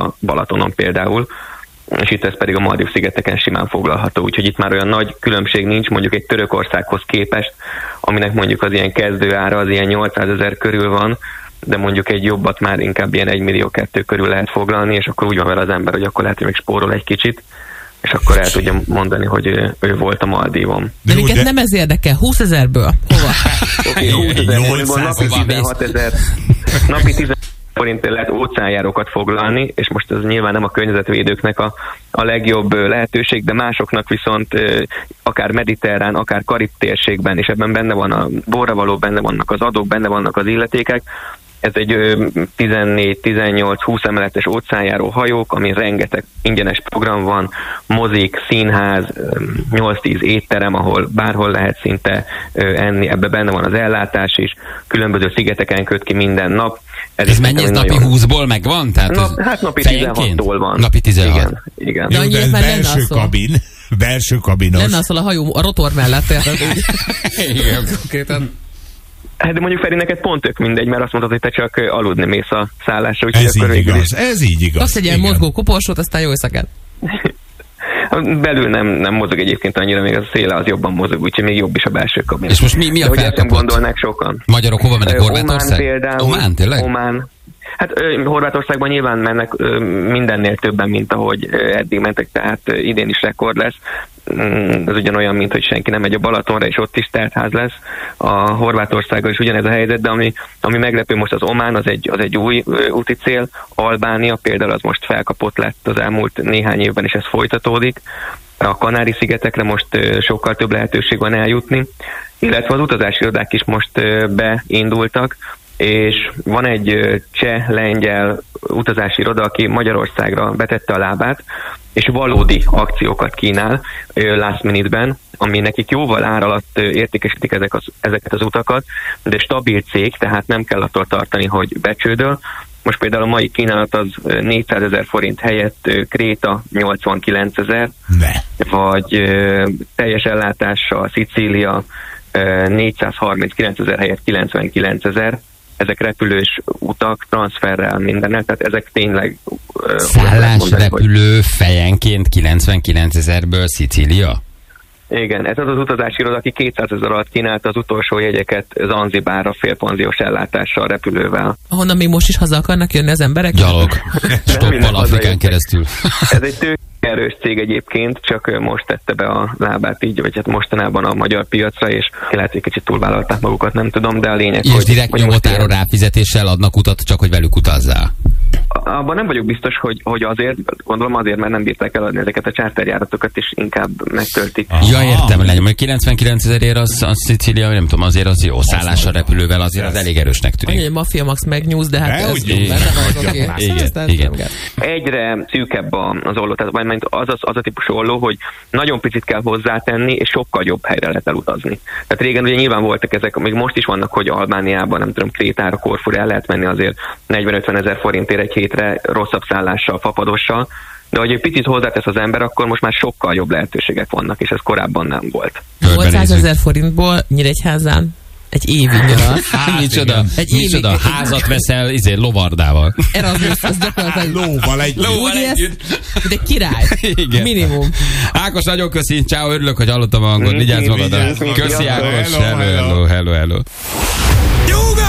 a Balatonon például, és itt ez pedig a Maldív-szigeteken simán foglalható, úgyhogy itt már olyan nagy különbség nincs mondjuk egy Törökországhoz képest, aminek mondjuk az ilyen kezdőára az ilyen 800 000 körül van, de mondjuk egy jobbat már inkább ilyen 1,2 millió körül lehet foglalni, és akkor úgy van vele az ember, hogy akkor lehet, hogy még spórol egy kicsit, és akkor el tudja mondani, hogy ő volt a Maldívon. De minket nem ez érdekel, 20 000-ből hova? Oké, 20 000-ből napi 16 000, napi 10 forintért lehet óceánjárókat foglalni, és most ez nyilván nem a környezetvédőknek a legjobb lehetőség, de másoknak viszont akár mediterrán, akár karib térségben, és ebben benne van a borravaló, benne vannak az adók, benne vannak az illetékek. Ez egy 14-18-20 emeletes óceánjáró hajók, ami rengeteg ingyenes program van, mozik, színház, 8-10 étterem, ahol bárhol lehet szinte enni, ebbe benne van az ellátás is, különböző szigeteken köt ki minden nap. Ez mennyi, ez napi 20-ból megvan? Tehát hát napi 16-tól van. Napi 16. Igen. De jó, de ez belső kabin. Lenne az a hajó a rotor mellett. Igen, konkrétan. Hát de mondjuk Feri, neked pont tök mindegy, mert azt mondtad, hogy te csak aludni mész a szállásra. Ez így igaz, ez így igaz. Azt egy ilyen mozgó koporsót, aztán jó éjszakát. Belül nem mozog egyébként annyira, még a széle az jobban mozog, úgyhogy még jobb is a belső kabin. És most mi a felkapott? Gondolnák sokan. Magyarok hova mennek? Horvátország? Omán például. Omán, tényleg? Omán. Hát Horvátországban nyilván mennek mindennél többen, mint ahogy eddig mentek, tehát idén is rekord lesz. Ez ugyanolyan, mint hogy senki nem megy a Balatonra, és ott is teltház lesz. A Horvátországgal is ugyanez a helyzet, de ami meglepő most az Omán, az egy új úti cél. Albánia például az most felkapott lett az elmúlt néhány évben, és ez folytatódik. A Kanári-szigetekre most sokkal több lehetőség van eljutni, illetve az utazási irodák is most beindultak, és van egy cseh-lengyel utazási iroda, aki Magyarországra betette a lábát, és valódi akciókat kínál last minute-ben, ami nekik jóval ár alatt értékesítik ezeket az utakat, de stabil cég, tehát nem kell attól tartani, hogy becsődöl. Most például a mai kínálat az 400 000 forint helyett Kréta 89 000, vagy teljes ellátással Szicília 439 000 helyett 99 000. Ezek repülős utak, transferrel, mindennel, tehát ezek tényleg... Szállás, repülő, fejenként 99 000-ből Szicília? Igen, ez az utazási iroda, aki 200 000 alatt kínálta az utolsó jegyeket Zanzibárra félpanziós ellátással, repülővel. Ahonnan még most is haza akarnak jönni az emberek? Gyalog. Stoppal Afrikán keresztül. Ez egy erős cég egyébként, csak most tette be a lábát így, vagy hát mostanában a magyar piacra, és lehet, hogy kicsit túlvállalták magukat, nem tudom, de a lényeg, és direkt nyomotáron ráfizetéssel adnak utat, csak hogy velük utazzál. Abban nem vagyok biztos, hogy azért, gondolom azért, mert nem bírták eladni ezeket a charterjáratokat, és inkább megtöltik. Ja, értem, legyen, mert 99 000-ért az Szicília, nem tudom, azért az jó szállással, repülővel, azért az elég erősnek tűnik. Annyi, Mafia Max megnyúz, de hát ez igen. Egyre szűkebb az olló, tehát az a típusú olló, hogy nagyon picit kell hozzátenni, és sokkal jobb helyre lehet elutazni. Tehát régen ugye nyilván voltak ezek, még most is vannak, hogy Albániában, nem tudom, Krétára, Korfura el lehet menni azért 40-50 000 forintért egy hétre rosszabb szállással, fapadossal, de hogy egy picit hozzátesz az ember, akkor most már sokkal jobb lehetőségek vannak, és ez korábban nem volt. 800 000 forintból Nyíregyházán egy évig nyaral. Micsoda házat veszel lovardával. Erasmus, az gyakorlatilag lóval együtt. De király. Igen. Minimum. Ákos, nagyon köszi. Ciao, örülök, hogy hallottam a hangot. Vigyázz magadra. Köszi, Ákos. Hello.